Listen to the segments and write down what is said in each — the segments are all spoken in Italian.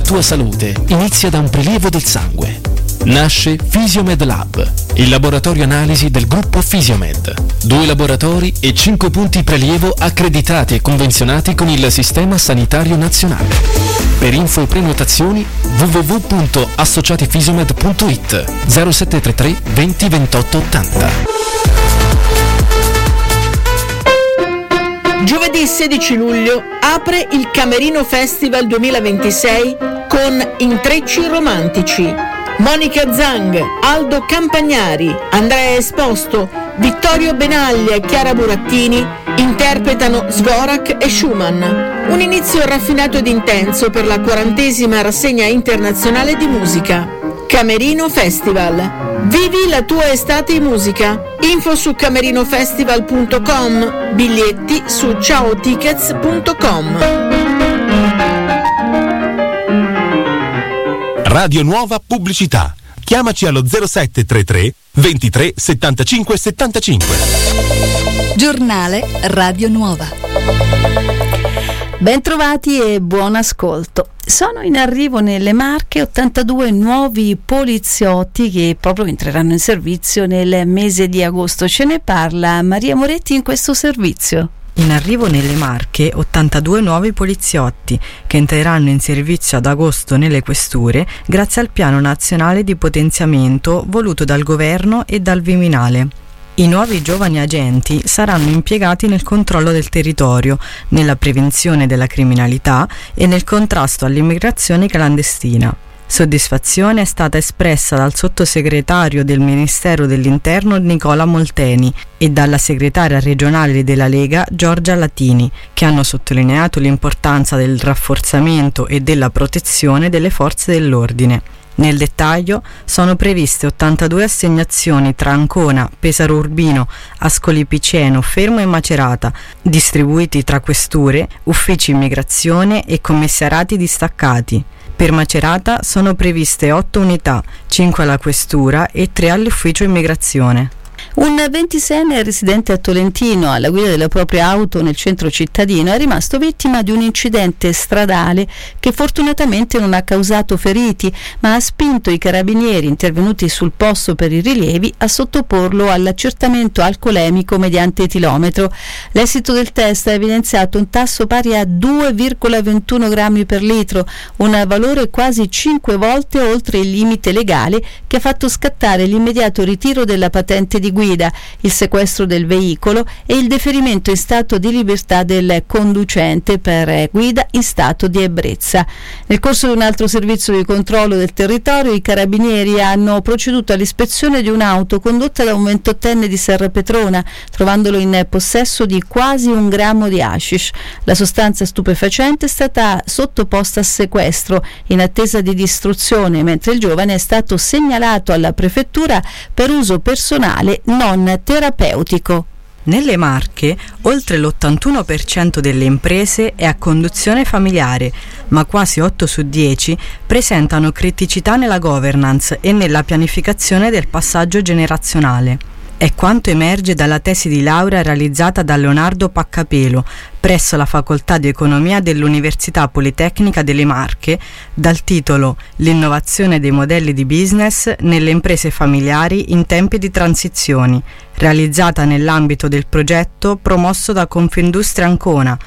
tua salute inizia da un prelievo del sangue. Nasce Fisiomed Lab, il laboratorio analisi del gruppo Fisiomed. 2 laboratori e 5 punti prelievo accreditati e convenzionati con il Sistema Sanitario Nazionale. Per info e prenotazioni www.associatifisiomed.it 0733 20 28 80. Giovedì 16 luglio apre il Camerino Festival 2026 con Intrecci Romantici. Monica Zang, Aldo Campagnari, Andrea Esposto, Vittorio Benaglia e Chiara Burattini interpretano Dvorak e Schumann. Un inizio raffinato ed intenso per la 40ª rassegna internazionale di musica. Camerino Festival. Vivi la tua estate in musica. Info su camerinofestival.com. Biglietti su ciaotickets.com. Radio Nuova Pubblicità. Chiamaci allo 0733 23 75 75. Giornale Radio Nuova. Bentrovati e buon ascolto. Sono in arrivo nelle Marche 82 nuovi poliziotti che proprio entreranno in servizio nel mese di agosto. Ce ne parla Maria Moretti in questo servizio. In arrivo nelle Marche 82 nuovi poliziotti che entreranno in servizio ad agosto nelle questure grazie al piano nazionale di potenziamento voluto dal governo e dal Viminale. I nuovi giovani agenti saranno impiegati nel controllo del territorio, nella prevenzione della criminalità e nel contrasto all'immigrazione clandestina. Soddisfazione è stata espressa dal sottosegretario del Ministero dell'Interno Nicola Molteni e dalla segretaria regionale della Lega Giorgia Latini, che hanno sottolineato l'importanza del rafforzamento e della protezione delle forze dell'ordine. Nel dettaglio sono previste 82 assegnazioni tra Ancona, Pesaro Urbino, Ascoli Piceno, Fermo e Macerata, distribuiti tra questure, uffici immigrazione e commissariati distaccati. Per Macerata sono previste 8 unità, 5 alla questura e 3 all'ufficio immigrazione. Un 26enne residente a Tolentino, alla guida della propria auto nel centro cittadino, è rimasto vittima di un incidente stradale che fortunatamente non ha causato feriti, ma ha spinto i carabinieri intervenuti sul posto per i rilievi a sottoporlo all'accertamento alcolemico mediante etilometro. L'esito del test ha evidenziato un tasso pari a 2,21 grammi per litro, un valore quasi 5 volte oltre il limite legale che ha fatto scattare l'immediato ritiro della patente di guida, il sequestro del veicolo e il deferimento in stato di libertà del conducente per guida in stato di ebbrezza. Nel corso di un altro servizio di controllo del territorio, i carabinieri hanno proceduto all'ispezione di un'auto condotta da un 28enne di Serrapetrona, trovandolo in possesso di quasi 1 grammo di hashish. La sostanza stupefacente è stata sottoposta a sequestro in attesa di distruzione, mentre il giovane è stato segnalato alla prefettura per uso personale non terapeutico. Nelle Marche, oltre l'81% delle imprese è a conduzione familiare, ma quasi 8 su 10 presentano criticità nella governance e nella pianificazione del passaggio generazionale. È quanto emerge dalla tesi di laurea realizzata da Leonardo Paccapelo presso la Facoltà di Economia dell'Università Politecnica delle Marche, dal titolo L'innovazione dei modelli di business nelle imprese familiari in tempi di transizioni, realizzata nell'ambito del progetto promosso da Confindustria Ancona,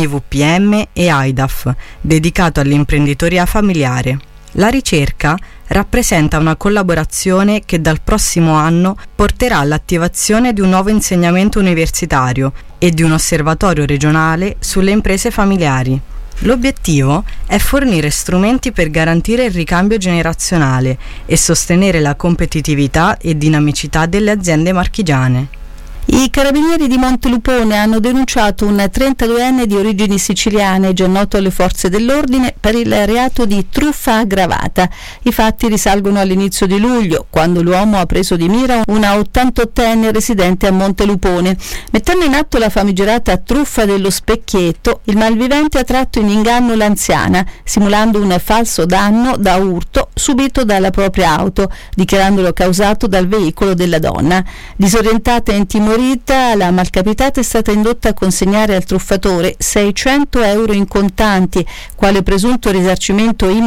UniVPM e AIDAF, dedicato all'imprenditoria familiare. La ricerca rappresenta una collaborazione che dal prossimo anno porterà all'attivazione di un nuovo insegnamento universitario e di un osservatorio regionale sulle imprese familiari. L'obiettivo è fornire strumenti per garantire il ricambio generazionale e sostenere la competitività e dinamicità delle aziende marchigiane. I carabinieri di Montelupone hanno denunciato un 32enne di origini siciliane, già noto alle forze dell'ordine, per il reato di truffa aggravata. I fatti risalgono all'inizio di luglio, quando l'uomo ha preso di mira una 88enne residente a Montelupone. Mettendo in atto la famigerata truffa dello specchietto, il malvivente ha tratto in inganno l'anziana, simulando un falso danno da urto subito dalla propria auto, dichiarandolo causato dal veicolo della donna. Disorientata e intimorita, la malcapitata è stata indotta a consegnare al truffatore 600 euro in contanti, quale presunto risarcimento